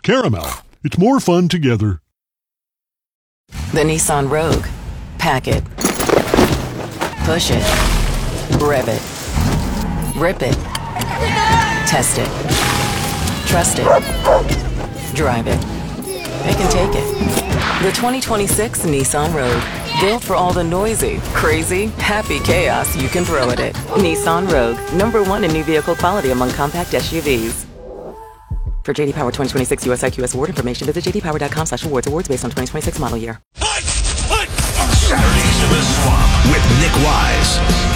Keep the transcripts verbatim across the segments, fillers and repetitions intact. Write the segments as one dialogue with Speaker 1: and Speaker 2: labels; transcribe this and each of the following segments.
Speaker 1: Caramel. It's more fun together.
Speaker 2: The Nissan Rogue. Pack it. Push it. Rev it. Rip it. Test it. Trust it. Drive it. It can take it. The twenty twenty-six Nissan Rogue. Built for all the noisy, crazy, happy chaos you can throw at it. Nissan Rogue. Number one in new vehicle quality among compact S U Vs. For J D Power twenty twenty-six U S I Q S award information, visit j d power dot com slash awards. Awards based on twenty twenty-six model year.
Speaker 3: Saturdays in the Swamp with Nick Wise.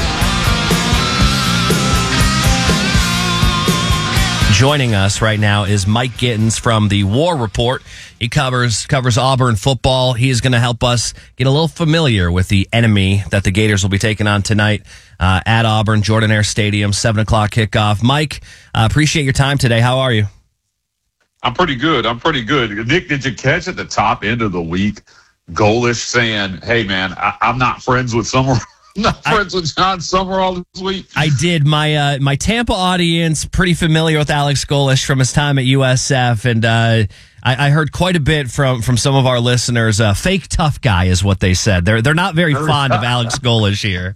Speaker 4: Joining us right now is Mike Gittins from the War Report. He covers covers Auburn football. He is going to help us get a little familiar with the enemy that the Gators will be taking on tonight uh, at Auburn, Jordan-Hare Stadium, seven o'clock kickoff. Mike, uh, appreciate your time today. How are you?
Speaker 5: I'm pretty good. I'm pretty good. Nick, did you catch at the top end of the week Golish saying, hey, man, I, I'm not friends with Summerall. I'm not friends I, with John Summerall this week.
Speaker 4: I did. My uh, my Tampa audience pretty familiar with Alex Golish from his time at U S F, and uh, I, I heard quite a bit from, from some of our listeners. Uh, fake tough guy is what they said. They're they're not very fond of Alex Golish here.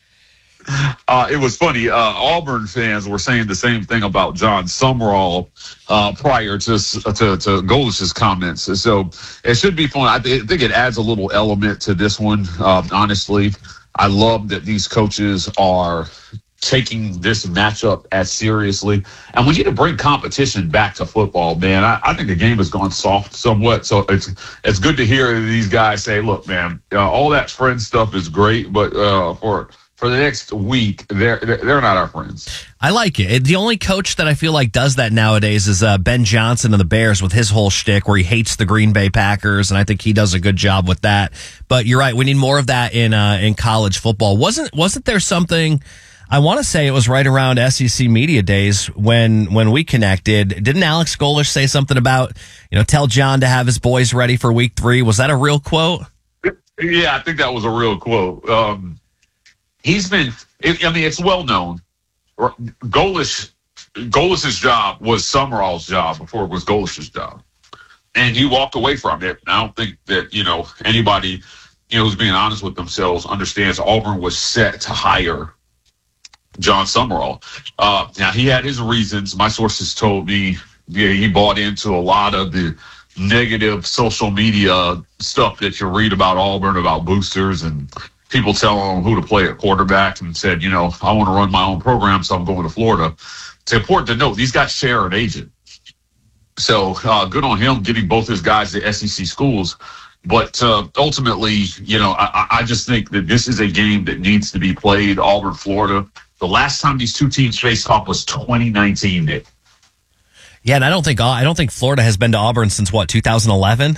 Speaker 5: Uh, it was funny. Uh, Auburn fans were saying the same thing about John Summerall uh, prior to, to to Golish's comments. So it should be fun. I, th- I think it adds a little element to this one. Uh, honestly, I love that these coaches are taking this matchup as seriously. And we need to bring competition back to football, man. I, I think the game has gone soft somewhat. So it's it's good to hear these guys say, look, man, uh, all that friend stuff is great, but uh, for For the next week, they're they're not our friends.
Speaker 4: I like it. The only coach that I feel like does that nowadays is uh, Ben Johnson of the Bears with his whole shtick where he hates the Green Bay Packers, and I think he does a good job with that. But you're right, we need more of that in uh, in college football. Wasn't wasn't there something? I want to say it was right around S E C Media Days when when we connected. Didn't Alex Golish say something about, you know, tell John to have his boys ready for week three? Was that a real quote?
Speaker 5: Yeah, I think that was a real quote. Um, He's been, I mean, it's well known. Golish, Golish's job was Summerall's job before it was Golish's job. And he walked away from it. I don't think that, you know, anybody, you know, who's being honest with themselves understands Auburn was set to hire John Summerall. Uh, now, he had his reasons. My sources told me yeah, he bought into a lot of the negative social media stuff that you read about Auburn, about boosters and people telling him who to play at quarterback, and said, you know, I want to run my own program, so I'm going to Florida. It's important to note, these guys share an agent. So uh, good on him getting both his guys to S E C schools. But uh, ultimately, you know, I, I just think that this is a game that needs to be played, Auburn, Florida. The last time these two teams faced off was twenty nineteen, Nick.
Speaker 4: Yeah, and I don't think I don't think Florida has been to Auburn since, what, two thousand eleven?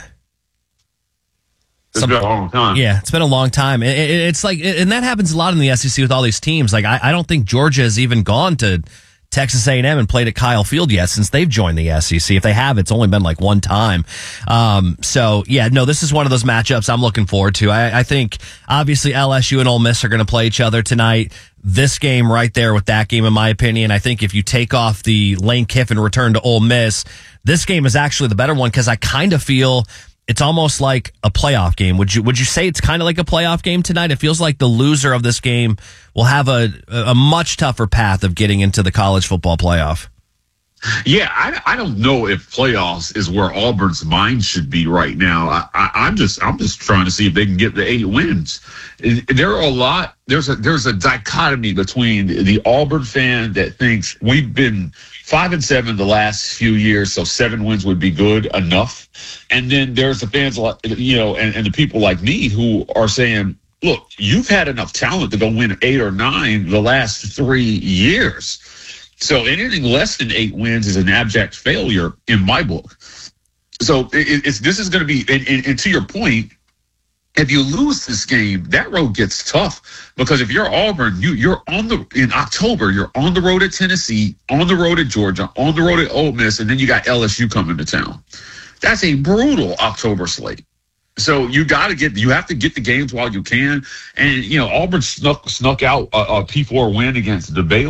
Speaker 5: It's been a long time.
Speaker 4: Yeah, it's been a long time. It, it, it's like, and that happens a lot in the S E C with all these teams. Like, I, I don't think Georgia has even gone to Texas A and M and played at Kyle Field yet since they've joined the S E C. If they have, it's only been like one time. Um, so, yeah, no, this is one of those matchups I'm looking forward to. I, I think, obviously, L S U and Ole Miss are going to play each other tonight. This game right there with that game, in my opinion, I think if you take off the Lane Kiffin return to Ole Miss, this game is actually the better one because I kind of feel it's almost like a playoff game. Would you would you say it's kind of like a playoff game tonight? It feels like the loser of this game will have a a much tougher path of getting into the college football playoff.
Speaker 5: Yeah, I, I don't know if playoffs is where Auburn's mind should be right now. I, I, I'm just I'm just trying to see if they can get the eight wins. There are a lot. There's a there's a dichotomy between the Auburn fan that thinks we've been five and seven the last few years, so seven wins would be good enough. And then there's the fans, you know, and, and the people like me who are saying, look, you've had enough talent to go win eight or nine the last three years. So anything less than eight wins is an abject failure in my book. So it, it's this is going to be, and, and, and to your point, if you lose this game, that road gets tough because if you're Auburn, you, you're on the in October, you're on the road at Tennessee, on the road at Georgia, on the road at Ole Miss, and then you got L S U coming to town. That's a brutal October slate. So you got to get, you have to get the games while you can. And, you know, Auburn snuck, snuck out a, a P four win against the Baylor.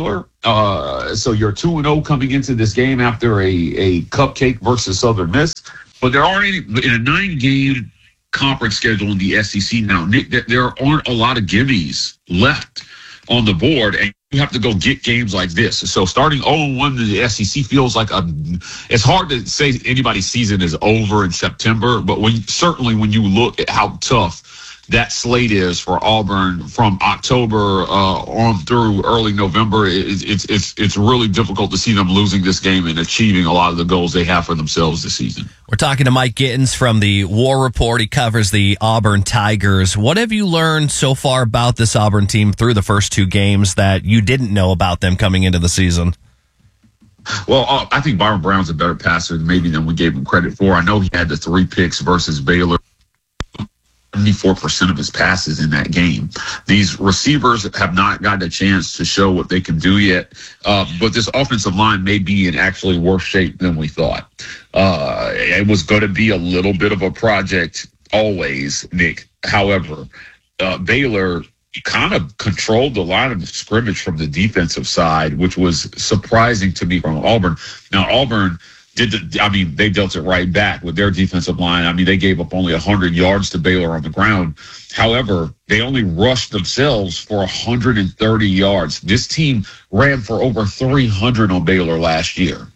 Speaker 5: Uh, so you're two and oh coming into this game after a, a cupcake versus Southern Miss. But there aren't any, in a nine-game conference schedule in the S E C now, Nick, there aren't a lot of gimmies left on the board, and you have to go get games like this. So starting oh and one in the S E C feels like a, it's hard to say anybody's season is over in September, but when certainly when you look at how tough that slate is for Auburn from October uh, on through early November, it, it's it's it's really difficult to see them losing this game and achieving a lot of the goals they have for themselves this season.
Speaker 4: We're talking to Mike Gittins from the War Report. He covers the Auburn Tigers. What have you learned so far about this Auburn team through the first two games that you didn't know about them coming into the season?
Speaker 5: Well, uh, I think Byron Brown's a better passer maybe than we gave him credit for. I know he had the three picks versus Baylor. seventy-four percent of his passes in that game. These receivers have not gotten a chance to show what they can do yet, uh, but this offensive line may be in actually worse shape than we thought. Uh, it was going to be a little bit of a project always, Nick. However, uh, Baylor kind of controlled the line of scrimmage from the defensive side, which was surprising to me from Auburn. Now, Auburn Did the, I mean, they dealt it right back with their defensive line. I mean, they gave up only one hundred yards to Baylor on the ground. However, they only rushed themselves for one hundred thirty yards. This team ran for over three hundred on Baylor last year.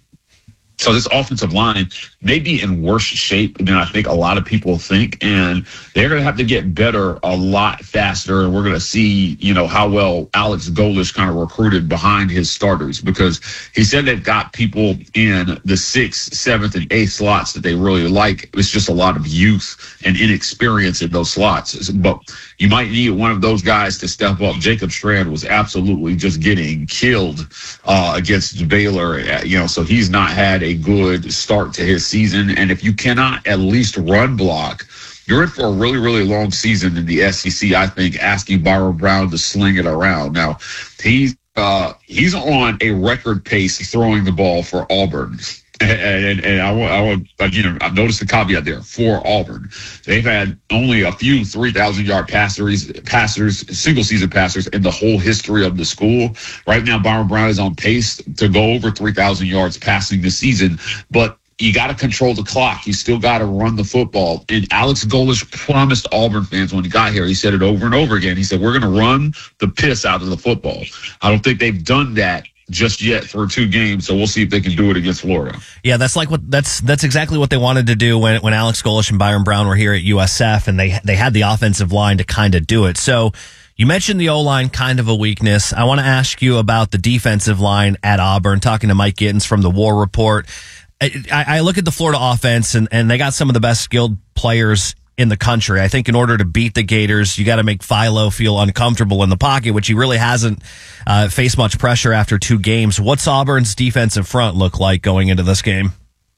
Speaker 5: So this offensive line may be in worse shape than I think a lot of people think, and they're going to have to get better a lot faster. And we're going to see, you know, how well Alex Golesh kind of recruited behind his starters, because he said they've got people in the sixth, seventh, and eighth slots that they really like. It's just a lot of youth and inexperience in those slots. But you might need one of those guys to step up. Jacob Strand was absolutely just getting killed uh, against Baylor, you know, so he's not had a good start to his season. And if you cannot at least run block, you're in for a really, really long season in the S E C, I think, asking Byron Brown to sling it around. Now, he's, uh, he's on a record pace throwing the ball for Auburn. And, and, and I want, I want, you know, I've noticed the caveat there for Auburn. They've had only a few three thousand yard passers, passers, single season passers in the whole history of the school. Right now, Byron Brown is on pace to go over three thousand yards passing this season, but you got to control the clock. You still got to run the football. And Alex Golesh promised Auburn fans when he got here, he said it over and over again. He said, we're going to run the piss out of the football. I don't think they've done that just yet through two games, so we'll see if they can do it against Florida.
Speaker 4: Yeah, that's like what that's that's exactly what they wanted to do when when Alex Golesh and Byron Brown were here at U S F, and they they had the offensive line to kind of do it. So you mentioned the O-line kind of a weakness. I want to ask you about the defensive line at Auburn, talking to Mike Gittins from the War Report. I, I look at the Florida offense, and, and they got some of the best skilled players in the country. I think in order to beat the Gators, you got to make Philo feel uncomfortable in the pocket, which he really hasn't uh, faced much pressure after two games. What's Auburn's defensive front look like going into this game?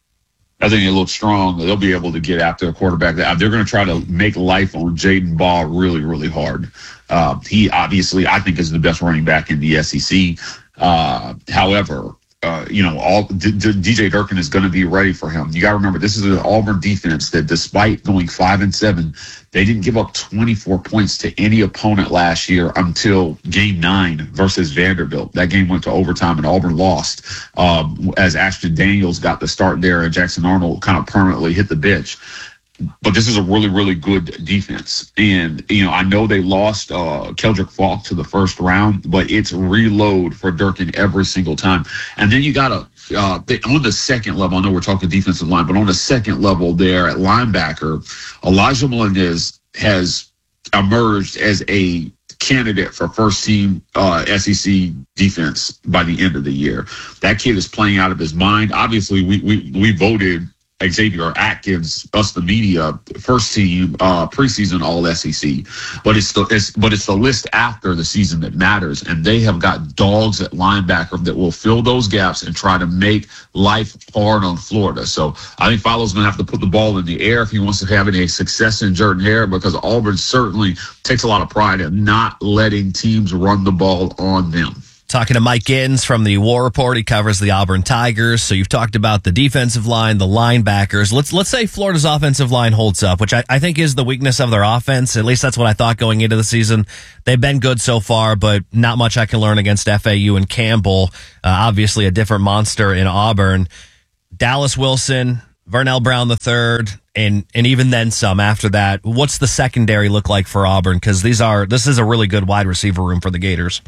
Speaker 5: I think they look strong. They'll be able to get after a quarterback. They're going to try to make life on Jaden Ball really, really hard. Uh, he obviously, I think, is the best running back in the S E C. Uh, however, Uh, you know, all D- D- D J Durkin is going to be ready for him. You got to remember, this is an Auburn defense that, despite going five and seven, they didn't give up twenty-four points to any opponent last year until game nine versus Vanderbilt. That game went to overtime and Auburn lost um, as Ashton Daniels got the start there and Jackson Arnold kind of permanently hit the bench. But this is a really, really good defense. And, you know, I know they lost uh, Keldrick Falk to the first round, but it's reload for Durkin every single time. And then you got to, uh, on the second level, I know we're talking defensive line, but on the second level there at linebacker, Elijah Melendez has emerged as a candidate for first team uh, S E C defense by the end of the year. That kid is playing out of his mind. Obviously, we we we voted Xavier Atkins, us the media, first team uh, preseason All S E C, but it's the it's but it's the list after the season that matters, and they have got dogs at linebacker that will fill those gaps and try to make life hard on Florida. So I think Philo's going to have to put the ball in the air if he wants to have any success in Jordan-Hare, because Auburn certainly takes a lot of pride in not letting teams run the ball on them.
Speaker 4: Talking to Mike Gittins from the War Report. He covers the Auburn Tigers. So you've talked about the defensive line, the linebackers. Let's let's say Florida's offensive line holds up, which I, I think is the weakness of their offense. At least that's what I thought going into the season. They've been good so far, but not much I can learn against F A U and Campbell. Uh, obviously a different monster in Auburn. Dallas Wilson, Vernell Brown the third, and and even then some after that. What's the secondary look like for Auburn? Because these are this is a really good wide receiver room for the Gators.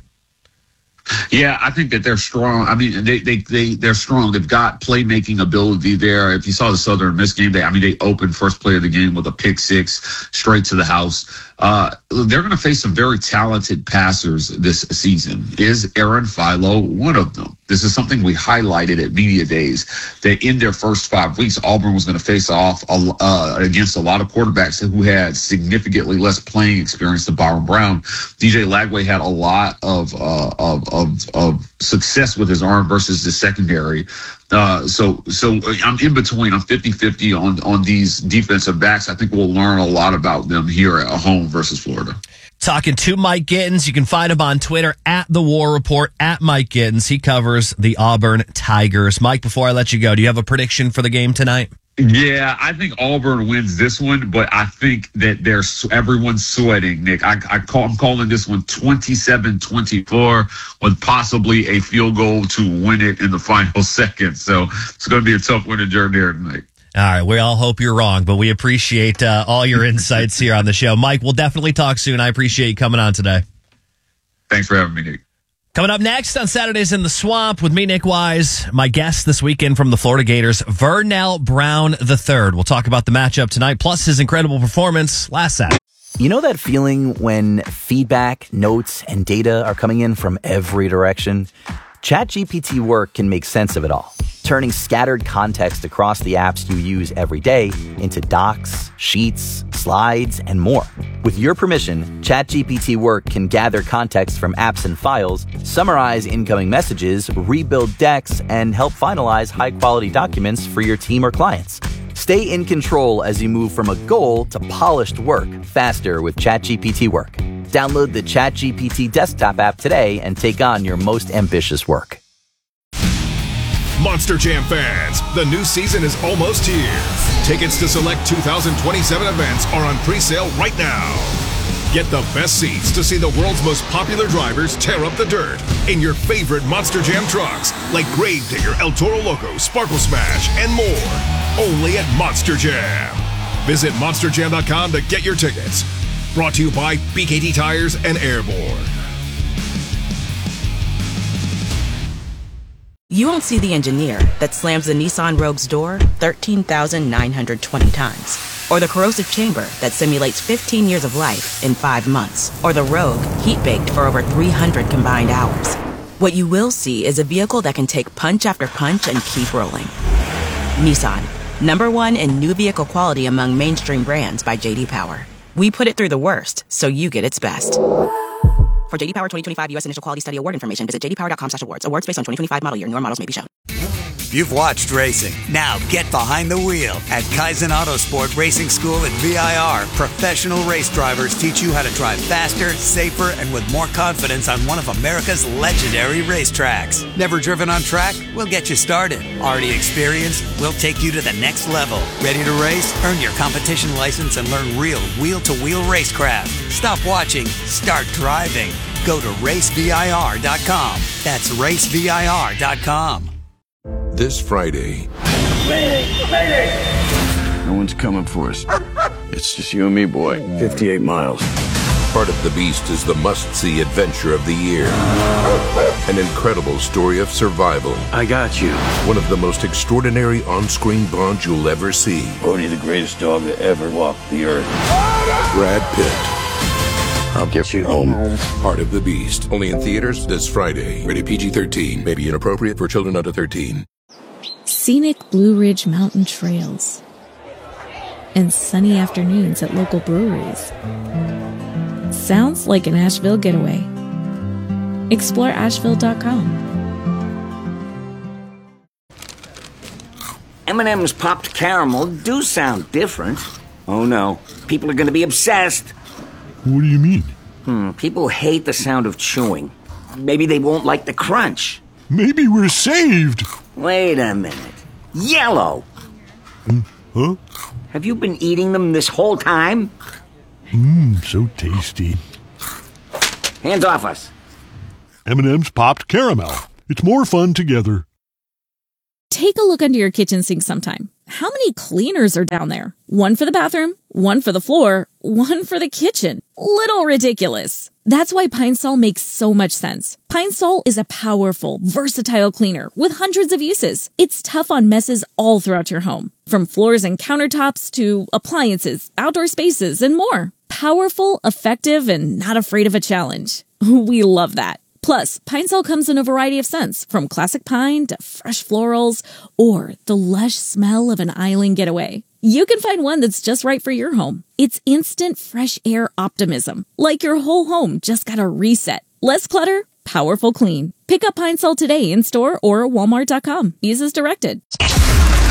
Speaker 5: Yeah, I think that they're strong. I mean, they they they they're strong. They've got playmaking ability there. If you saw the Southern Miss game, they I mean they opened first play of the game with a pick six straight to the house. Uh, they're going to face some very talented passers this season. Is Aaron Philo one of them? This is something we highlighted at Media Days, that in their first five weeks, Auburn was going to face off uh, against a lot of quarterbacks who had significantly less playing experience than Byron Brown. D J Lagway had a lot of, uh, of, of, of success with his arm versus the secondary. Uh, so, so I'm in between. I'm fifty-fifty on, on these defensive backs. I think we'll learn a lot about them here at home versus Florida.
Speaker 4: Talking to Mike Gittins. You can find him on Twitter at The War Report, at Mike Gittins. He covers the Auburn Tigers. Mike, before I let you go, do you have a prediction for the game tonight?
Speaker 5: Yeah, I think Auburn wins this one, but I think that there's everyone's sweating, Nick. I, I call, I'm calling this one twenty-seven twenty-four with possibly a field goal to win it in the final seconds. So it's going to be a tough win to journey here tonight.
Speaker 4: All right, we all hope you're wrong, but we appreciate uh, all your insights here on the show. Mike, we'll definitely talk soon. I appreciate you coming on today.
Speaker 5: Thanks for having me, Nick.
Speaker 4: Coming up next on Saturdays in the Swamp with me, Nick Wise, my guest this weekend from the Florida Gators, Vernell Brown the third. We'll talk about the matchup tonight, plus his incredible performance last Saturday.
Speaker 6: You know that feeling when feedback, notes, and data are coming in from every direction? ChatGPT Work can make sense of it all, turning scattered context across the apps you use every day into docs, sheets, slides, and more. With your permission, ChatGPT Work can gather context from apps and files, summarize incoming messages, rebuild decks, and help finalize high-quality documents for your team or clients. Stay in control as you move from a goal to polished work faster with ChatGPT Work. Download the ChatGPT desktop app today and take on your most ambitious work.
Speaker 3: Monster Jam fans, the new season is almost here. Tickets to select two thousand twenty-seven events are on pre-sale right now. Get the best seats to see the world's most popular drivers tear up the dirt in your favorite Monster Jam trucks, like Gravedigger, El Toro Loco, Sparkle Smash, and more. Only at Monster Jam. Visit monster jam dot com to get your tickets. Brought to you by B K T Tires and Airborne.
Speaker 7: You won't see the engineer that slams the Nissan Rogue's door thirteen thousand nine hundred twenty times. Or the corrosive chamber that simulates fifteen years of life in five months. Or the Rogue heat-baked for over three hundred combined hours. What you will see is a vehicle that can take punch after punch and keep rolling. Nissan, number one in new vehicle quality among mainstream brands by J D Power. We put it through the worst, so you get its best. For J D Power twenty twenty-five U S Initial Quality Study Award information, visit j d power dot com slash awards. Awards based on twenty twenty-five model year. Newer models may be shown.
Speaker 8: You've watched racing. Now get behind the wheel. At Kaizen Autosport Racing School at V I R, professional race drivers teach you how to drive faster, safer, and with more confidence on one of America's legendary racetracks. Never driven on track? We'll get you started. Already experienced? We'll take you to the next level. Ready to race? Earn your competition license and learn real wheel-to-wheel racecraft. Stop watching. Start driving. Go to race V I R dot com. That's race V I R dot com.
Speaker 9: This Friday,
Speaker 10: no one's coming for us. It's just you and me, boy. fifty-eight miles.
Speaker 9: Part of the Beast is the must-see adventure of the year. An incredible story of survival.
Speaker 10: I got you.
Speaker 9: One of the most extraordinary on-screen bonds you'll ever see.
Speaker 10: Bodie, the greatest dog that ever walked the earth.
Speaker 9: Brad Pitt.
Speaker 10: I'll get you home.
Speaker 9: Part of the Beast. Only in theaters this Friday. Rated P G thirteen. May be inappropriate for children under thirteen.
Speaker 11: Scenic Blue Ridge Mountain trails and sunny afternoons at local breweries. Sounds like an Asheville getaway. Explore asheville dot com.
Speaker 12: M and M's popped caramel do sound different. Oh no, people are going to be obsessed.
Speaker 1: What do you mean?
Speaker 12: Hmm, people hate the sound of chewing. maybe they won't like the crunch.
Speaker 1: Maybe we're saved.
Speaker 12: Wait a minute. Yellow!
Speaker 1: Mm, huh?
Speaker 12: Have you been eating them this whole time?
Speaker 1: Mmm, so tasty.
Speaker 12: Hands off us.
Speaker 1: M and M's popped caramel. It's more fun together.
Speaker 11: Take a look under your kitchen sink sometime. How many cleaners are down there? One for the bathroom, one for the floor, one for the kitchen. Little ridiculous. That's why Pine Sol makes so much sense. Pine Sol is a powerful, versatile cleaner with hundreds of uses. It's tough on messes all throughout your home, from floors and countertops to appliances, outdoor spaces, and more. Powerful, effective, and not afraid of a challenge. We love that. Plus, Pine Sol comes in a variety of scents, from classic pine to fresh florals, or the lush smell of an island getaway. You can find one that's just right for your home. It's instant fresh air optimism, like your whole home just got a reset. Less clutter, powerful clean. Pick up Pine Sol today in store or walmart dot com. Use as directed.